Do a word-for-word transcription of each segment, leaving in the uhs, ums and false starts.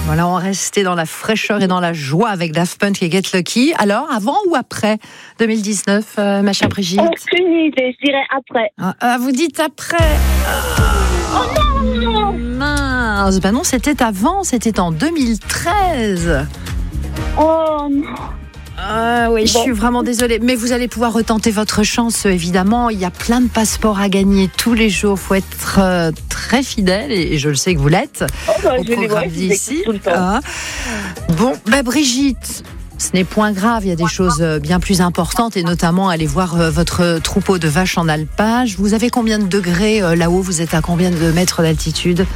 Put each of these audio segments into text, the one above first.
Voilà, on restait dans la fraîcheur et dans la joie avec Daft Punk et Get Lucky. Alors, avant ou après deux mille dix-neuf, euh, ma chère Brigitte? Aucune idée, je dirais après. Ah, ah, vous dites après. Oh non! Mince, ben non, c'était avant, c'était en deux mille treize. Oh non! Ah oui, je suis vraiment désolée. Mais vous allez pouvoir retenter votre chance, évidemment. Il y a plein de passeports à gagner tous les jours. Il faut être euh, très fidèle, et je le sais que vous l'êtes, Oh bah, au je les vois, programme je les d'ici. écoute tout le temps. Ah. Bon, bah Brigitte, ce n'est point grave. Il y a des choses bien plus importantes, et notamment aller voir euh, votre troupeau de vaches en alpage. Vous avez combien de degrés euh, là-haut? Vous êtes à combien de mètres d'altitude?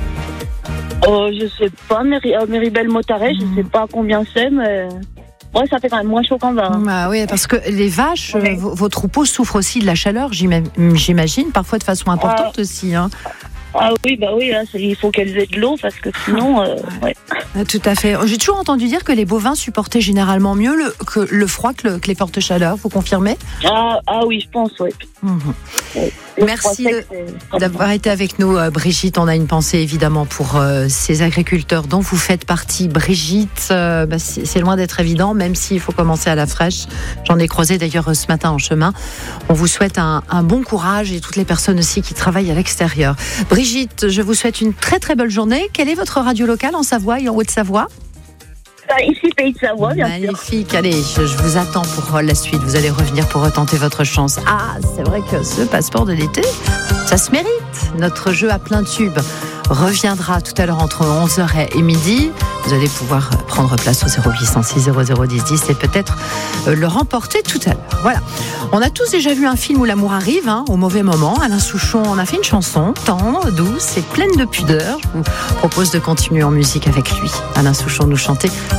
Oh, je sais pas, Méri- euh, Méribel-Motaret, je sais pas combien c'est, mais... Ouais, ça fait quand même moins chaud qu'en bas. Hein. Ah oui, parce que les vaches, Ouais. euh, vos, vos troupeaux souffrent aussi de la chaleur, j'ima- j'imagine, parfois de façon importante Ah. aussi. Hein. Ah oui, bah oui, là, c'est- il faut qu'elles aient de l'eau, parce que sinon... Euh, ouais. Ah, tout à fait. J'ai toujours entendu dire que les bovins supportaient généralement mieux le, que le froid que, le- que les fortes chaleurs. Vous confirmez? Ah, ah oui, je pense, oui. Mhm. Ouais. Merci Je crois de- que c'est- D'avoir été avec nous, euh, Brigitte. On a une pensée évidemment pour euh, ces agriculteurs dont vous faites partie. Brigitte, euh, bah, c'est c'est loin d'être évident, même s'il faut commencer à la fraîche. J'en ai croisé d'ailleurs euh, ce matin en chemin. On vous souhaite un, un bon courage, et toutes les personnes aussi qui travaillent à l'extérieur. Brigitte, je vous souhaite une très très belle journée. Quelle est votre radio locale en Savoie et en Haute-Savoie? Ah, ici, Pays de Savoie, bien sûr. Magnifique. Allez, je, je vous attends pour euh, la suite. Vous allez revenir pour retenter votre chance. Ah, c'est vrai que ce passeport de l'été, ça se mérite. Notre jeu à plein tube reviendra tout à l'heure entre onze heures et midi. Vous allez pouvoir prendre place au zéro huit cent six zéro zéro dix dix et peut-être euh, le remporter tout à l'heure. Voilà. On a tous déjà vu un film où l'amour arrive, hein, au mauvais moment. Alain Souchon en a fait une chanson tendre, douce et pleine de pudeur. Je vous propose de continuer en musique avec lui. Alain Souchon nous chantait